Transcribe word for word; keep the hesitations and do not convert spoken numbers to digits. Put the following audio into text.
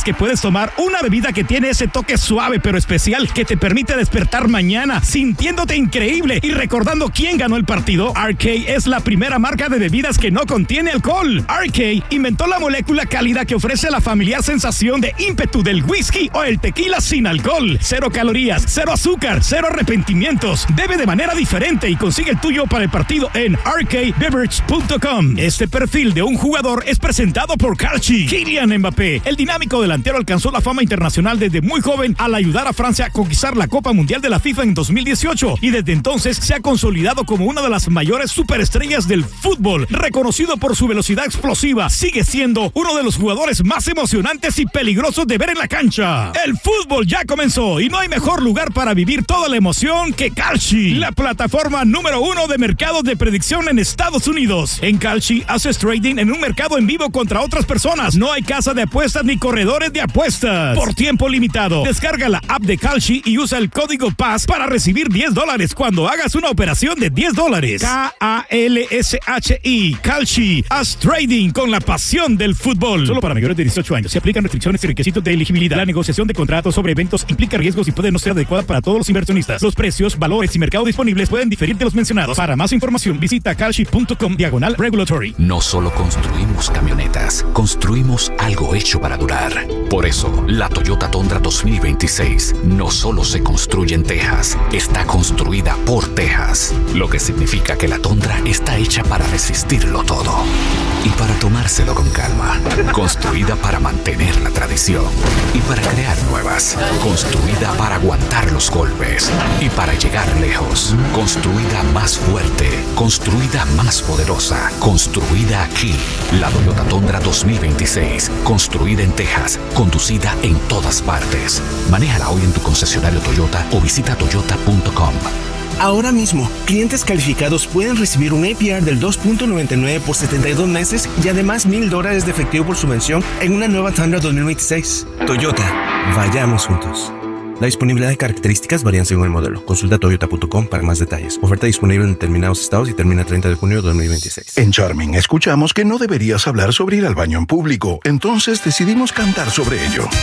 que puedes tomar una bebida que tiene ese toque suave pero especial que te permite despertar mañana sintiéndote increíble y recordando quién ganó el partido? R K es la primera marca de bebidas que no contiene alcohol. R K inventó la molécula cálida que ofrece la familiar sensación de ímpetu del whisky o el tequila sin alcohol. Cero calorías, cero azúcar, cero arrepentimientos. Bebe de manera diferente y consigue el tuyo para el partido en r k beverage punto com. Este perfil de un jugador es presentado por Calci. Kylian Mbappé, el dinámico delantero, alcanzó la fama internacional desde muy joven al ayudar a Francia a conquistar la Copa Mundial de la FIFA en dos mil dieciocho y desde entonces se ha consolidado como una de las mayores superestrellas del fútbol. Reconocido por su velocidad explosiva, sigue siendo uno de los jugadores más emocionantes y peligrosos de ver en la cancha. El fútbol ya comenzó y no hay mejor lugar para vivir toda la emoción que Kalshi, la plataforma número uno de mercados de predicción en Estados Unidos. En Kalshi haces trading en un mercado en vivo contra otras personas. No hay casa de apuestas ni corredores de apuestas. Por tiempo limitado, descarga la app de Kalshi y usa el código P A S para recibir diez dólares cuando hagas una operación de diez dólares. K A L S H I, Kalshi. Haz trading con la pasión del fútbol. Solo para mayores de dieciocho años. Se aplican restricciones y requisitos de elegibilidad. La negociación de contratos sobre eventos implica riesgos y puede no ser adecuada para todos los inversionistas. Los precios, valores y mercados disponibles pueden diferir de los mencionados. Para más información, visita kalshi punto com diagonal regulatory. No solo construimos camionetas, construimos algo hecho para durar. Por eso, la Toyota Tundra dos mil veintiséis no solo se construye en Texas, está construida por Texas. Lo que significa que la Tundra está hecha para resistirlo todo y para tomárselo con calma. Construida para mantener la tradición y para crear nuevas. Construida para aguantar los golpes y para llegar lejos. Construida más fuerte, construida más poderosa, construida aquí. La Toyota Tundra dos mil veintiséis, construida en Texas, conducida en todas partes. Manéjala hoy en tu concesionario Toyota o visita toyota punto com. Ahora mismo, clientes calificados pueden recibir un A P R del dos punto noventa y nueve por setenta y dos meses y además mil dólares de efectivo por subvención en una nueva Tundra dos mil veintiséis. Toyota, vayamos juntos. La disponibilidad de características varían según el modelo. Consulta toyota punto com para más detalles. Oferta disponible en determinados estados y termina el treinta de junio de dos mil veintiséis. En Charming escuchamos que no deberías hablar sobre ir al baño en público. Entonces decidimos cantar sobre ello.